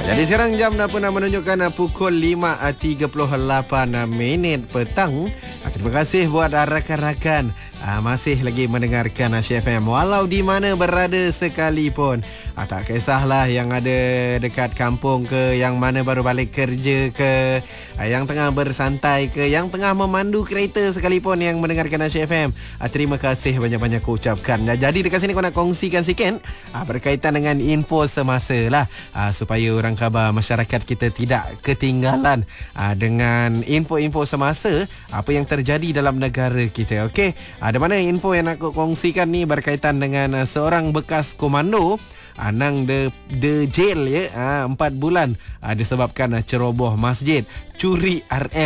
Jadi sekarang jam dah pernah menunjukkan pukul 5.38 petang. Terima kasih buat rakan-rakan masih lagi mendengarkan Asyik FM walau di mana berada sekalipun. Tak kisahlah yang ada dekat kampung ke, yang mana baru balik kerja ke, yang tengah bersantai ke, yang tengah memandu kereta sekalipun yang mendengarkan Asyik FM. Terima kasih banyak-banyak aku ucapkan. Jadi dekat sini aku nak kongsikan sikit berkaitan dengan info semasa lah, supaya orang khabar masyarakat kita tidak ketinggalan dengan info-info semasa apa yang terjadi dalam negara kita. Okey, ada mana info yang nak aku kongsikan ni berkaitan dengan seorang bekas komando nang de jail ya 4 bulan disebabkan ceroboh masjid, curi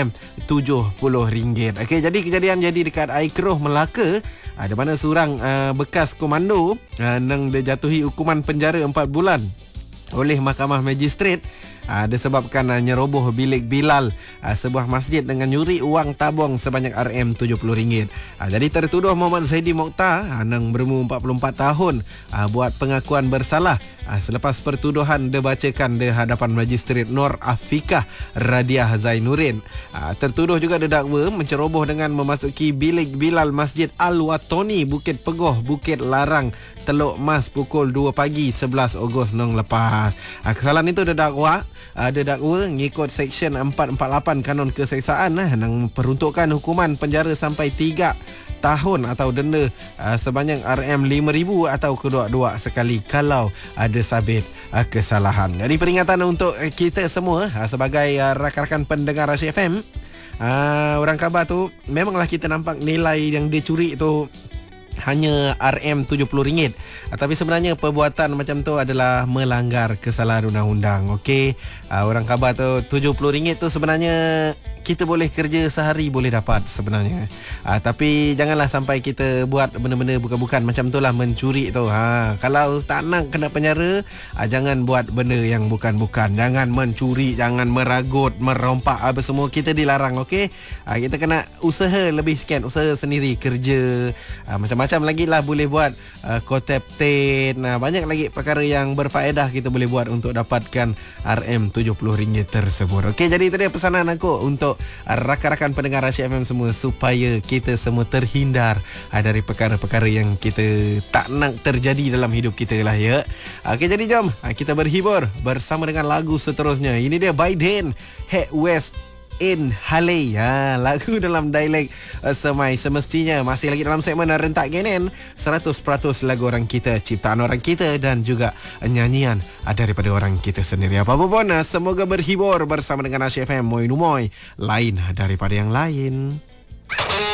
RM70. Okey, jadi kejadian jadi dekat Air Melaka, ada mana seorang bekas komando nang dijatuhi hukuman penjara 4 bulan oleh Mahkamah Magistrate disebabkan nyeroboh bilik Bilal sebuah masjid dengan nyuri uang tabung sebanyak RM70. Jadi tertuduh Muhammad Zaidi Mokhtar nang berumur 44 tahun buat pengakuan bersalah selepas pertuduhan dibacakan di hadapan Magistrate Nur Afiqah Radiah Zainuddin. Tertuduh juga didakwa menceroboh dengan memasuki bilik Bilal Masjid Al-Watani Bukit Pegoh, Bukit Larang, Teluk Mas pukul 2 pagi 11 Ogos nong lepas. Kesalahan itu didakwa ngikut Seksyen 448 Kanun Keseksaan yang peruntukan hukuman penjara sampai 3 tahun atau denda sebanyak RM5,000 atau kedua-dua sekali kalau ada sabit kesalahan. Jadi peringatan untuk kita semua sebagai rakan-rakan pendengar Asyik FM, orang khabar tu memanglah kita nampak nilai yang dicuri tu hanya RM70, tapi sebenarnya perbuatan macam tu adalah melanggar kesalahan undang-undang. Okey, orang khabar tu RM70 tu sebenarnya kita boleh kerja sehari boleh dapat sebenarnya. Tapi janganlah sampai kita buat benda-benda bukan-bukan macam tu lah, mencuri tu. Kalau tak nak kena penjara, jangan buat benda yang bukan-bukan. Jangan mencuri, jangan meragut, merompak, apa semua kita dilarang. Okey, kita kena usaha lebih sikit, usaha sendiri, kerja, macam-macam lagi lah boleh buat, kotepten, banyak lagi perkara yang berfaedah kita boleh buat untuk dapatkan RM70 tersebut. Okey, jadi itu dia pesanan aku untuk rakan-rakan pendengar Asyik FM semua, supaya kita semua terhindar dari perkara-perkara yang kita tak nak terjadi dalam hidup kita lah ya. Okey, jadi jom kita berhibur bersama dengan lagu seterusnya. Ini dia Biden Head West in Haley, lagu dalam dialek Semai. Semestinya masih lagi dalam segmen Rentak Genen, 100% lagu orang kita, ciptaan orang kita dan juga nyanyian daripada orang kita sendiri. Apa pun, semoga berhibur bersama dengan Asyik FM. Moi numoy, lain daripada yang lain.